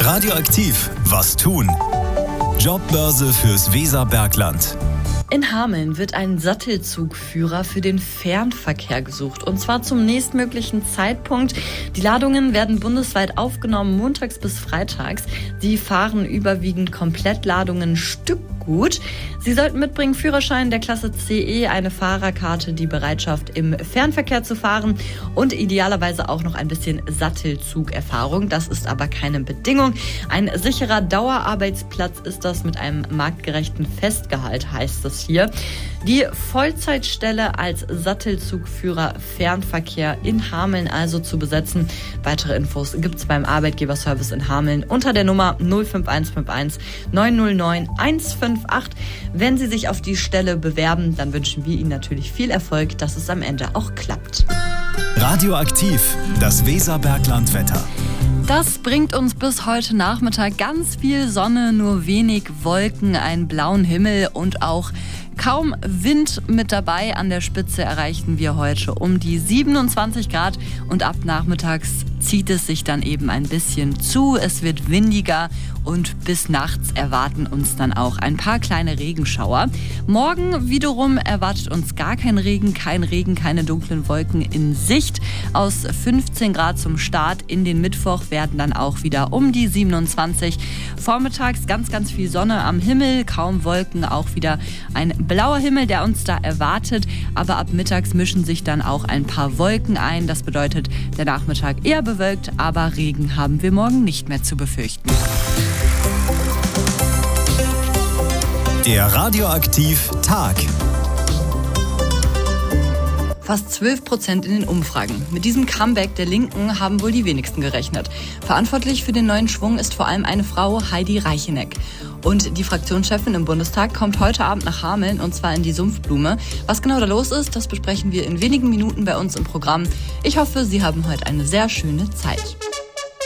Radioaktiv, was tun? Jobbörse fürs Weserbergland. In Hameln wird ein Sattelzugführer für den Fernverkehr gesucht. Und zwar zum nächstmöglichen Zeitpunkt. Die Ladungen werden bundesweit aufgenommen, montags bis freitags. Sie fahren überwiegend Komplettladungen Stückgut. Sie sollten mitbringen Führerschein der Klasse CE, eine Fahrerkarte, die Bereitschaft im Fernverkehr zu fahren und idealerweise auch noch ein bisschen Sattelzugerfahrung. Das ist aber keine Bedingung. Ein sicherer Dauerarbeitsplatz ist das mit einem marktgerechten Festgehalt, heißt es hier. Die Vollzeitstelle als Sattelzugführer Fernverkehr in Hameln also zu besetzen. Weitere Infos gibt's beim Arbeitgeberservice in Hameln unter der Nummer 05151 909 158. Wenn Sie sich auf die Stelle bewerben, dann wünschen wir Ihnen natürlich viel Erfolg, dass es am Ende auch klappt. Radioaktiv, das Weserberglandwetter. Das bringt uns bis heute Nachmittag ganz viel Sonne, nur wenig Wolken, einen blauen Himmel und auch kaum Wind mit dabei. An der Spitze erreichen wir heute um die 27 Grad und ab nachmittags zieht es sich dann eben ein bisschen zu. Es wird windiger und bis nachts erwarten uns dann auch ein paar kleine Regenschauer. Morgen wiederum erwartet uns gar kein Regen, keine dunklen Wolken in Sicht. Aus 15 Grad zum Start in den Mittwoch werden dann auch wieder um die 27. Vormittags ganz viel Sonne am Himmel, kaum Wolken, auch wieder ein blauer Himmel, der uns da erwartet. Aber ab mittags mischen sich dann auch ein paar Wolken ein. Das bedeutet, der Nachmittag eher bewölkt, aber Regen haben wir morgen nicht mehr zu befürchten. Der Radioaktiv-Tag. Fast 12% in den Umfragen. Mit diesem Comeback der Linken haben wohl die wenigsten gerechnet. Verantwortlich für den neuen Schwung ist vor allem eine Frau, Heidi Reicheneck. Und die Fraktionschefin im Bundestag kommt heute Abend nach Hameln, und zwar in die Sumpfblume. Was genau da los ist, das besprechen wir in wenigen Minuten bei uns im Programm. Ich hoffe, Sie haben heute eine sehr schöne Zeit.